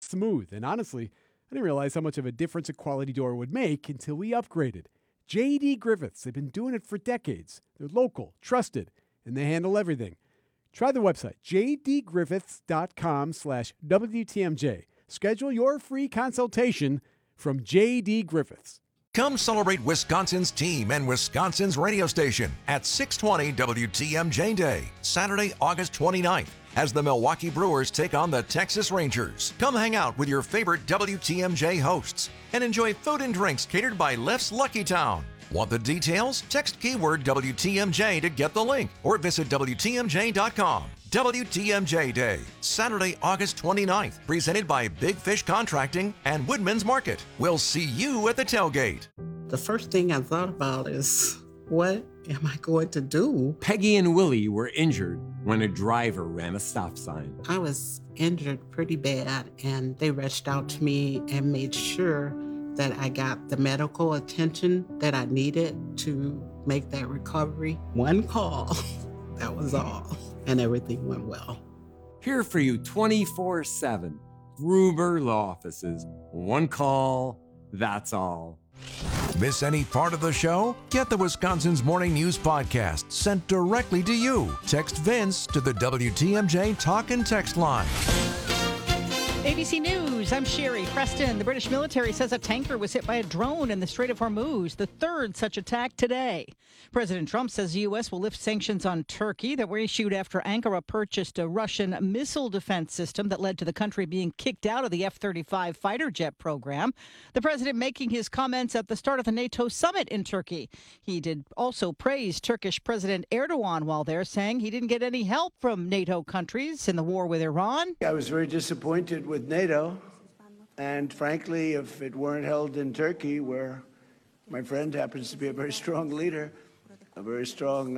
smooth. And honestly, I didn't realize how much of a difference a quality door would make until we upgraded. J.D. Griffiths, they've been doing it for decades. They're local, trusted, and they handle everything. Try the website, jdgriffiths.com/WTMJ. Schedule your free consultation from J.D. Griffiths. Come celebrate Wisconsin's team and Wisconsin's radio station at 620 WTMJ Day, Saturday, August 29th, as the Milwaukee Brewers take on the Texas Rangers. Come hang out with your favorite WTMJ hosts and enjoy food and drinks catered by Left's Lucky Town. Want the details? Text keyword WTMJ to get the link or visit WTMJ.com. WTMJ Day, Saturday, August 29th, presented by Big Fish Contracting and Woodman's Market. We'll see you at the tailgate. The first thing I thought about is, what am I going to do? Peggy and Willie were injured when a driver ran a stop sign. I was injured pretty bad, and they rushed out to me and made sure that I got the medical attention that I needed to make that recovery. One call, that was all, and everything went well. Here for you 24/7. Gruber Law Offices. One call, that's all. Miss any part of the show? Get the Wisconsin's Morning News podcast sent directly to you. Text Vince to the WTMJ Talk and Text line. ABC News, I'm Sherry Preston. The British military says a tanker was hit by a drone in the Strait of Hormuz, the third such attack today. President Trump says the U.S. will lift sanctions on Turkey that were issued after Ankara purchased a Russian missile defense system that led to the country being kicked out of the F-35 fighter jet program. The president making his comments at the start of the NATO summit in Turkey. He did also praise Turkish President Erdogan while there, saying he didn't get any help from NATO countries in the war with Iran. I was very disappointed with NATO, and frankly, if it weren't held in Turkey, where my friend happens to be a very strong leader, a very strong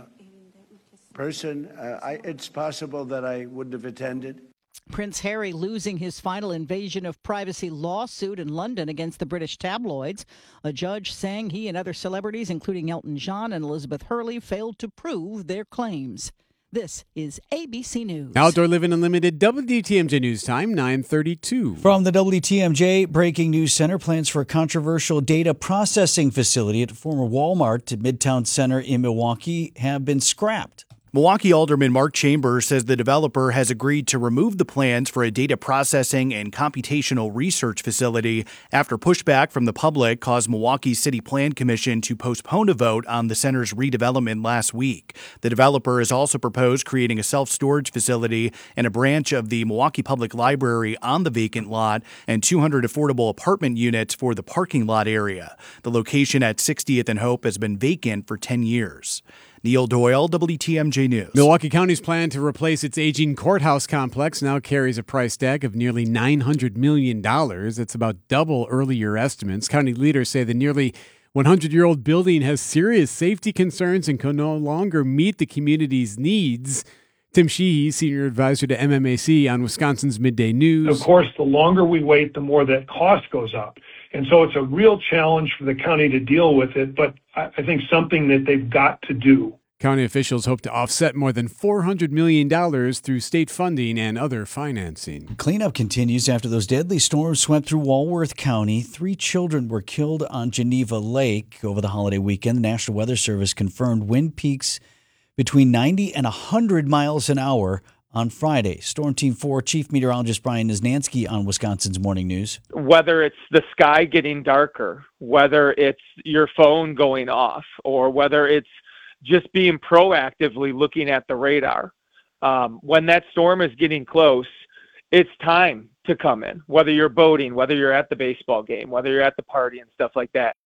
person, it's possible that I wouldn't have attended. Prince Harry losing his final invasion of privacy lawsuit in London against the British tabloids. A judge saying he and other celebrities, including Elton John and Elizabeth Hurley, failed to prove their claims. This is ABC News. Outdoor Living Unlimited, WTMJ News Time, 9:32. From the WTMJ Breaking News Center, plans for a controversial data processing facility at a former Walmart at Midtown Center in Milwaukee have been scrapped. Milwaukee Alderman Mark Chambers says the developer has agreed to remove the plans for a data processing and computational research facility after pushback from the public caused Milwaukee City Plan Commission to postpone a vote on the center's redevelopment last week. The developer has also proposed creating a self-storage facility and a branch of the Milwaukee Public Library on the vacant lot and 200 affordable apartment units for the parking lot area. The location at 60th and Hope has been vacant for 10 years. Neil Doyle, WTMJ News. Milwaukee County's plan to replace its aging courthouse complex now carries a price tag of nearly $900 million. It's about double earlier estimates. County leaders say the nearly 100-year-old building has serious safety concerns and can no longer meet the community's needs. Tim Sheehy, senior advisor to MMAC on Wisconsin's Midday News. Of course, the longer we wait, the more that cost goes up. And so it's a real challenge for the county to deal with it, but I think something that they've got to do. County officials hope to offset more than $400 million through state funding and other financing. Cleanup continues after those deadly storms swept through Walworth County. 3 children were killed on Geneva Lake over the holiday weekend. The National Weather Service confirmed wind peaks between 90 and 100 miles an hour on Friday. Storm Team 4 Chief Meteorologist Brian Niznansky on Wisconsin's Morning News. Whether it's the sky getting darker, whether it's your phone going off, or whether it's just being proactively looking at the radar, when that storm is getting close, it's time to come in, whether you're boating, whether you're at the baseball game, whether you're at the party and stuff like that.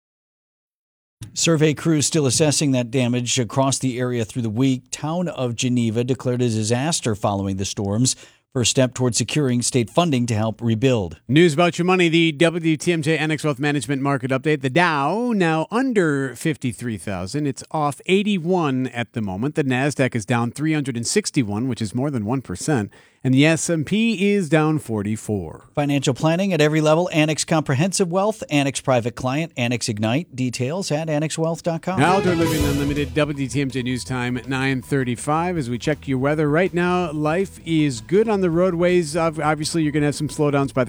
Survey crews still assessing that damage across the area through the week. Town of Geneva declared a disaster following the storms. First step towards securing state funding to help rebuild. News about your money, the WTMJ Annex Wealth Management Market Update. The Dow now under 53,000. It's off 81 at the moment. The NASDAQ is down 361, which is more than 1%. And the S&P is down 44. Financial planning at every level. Annex Comprehensive Wealth, Annex Private Client, Annex Ignite. Details at annexwealth.com. Outdoor Living Unlimited, WTMJ News Time at 9:35. As we check your weather right now, life is good on the roadways. Obviously, you're going to have some slowdowns by the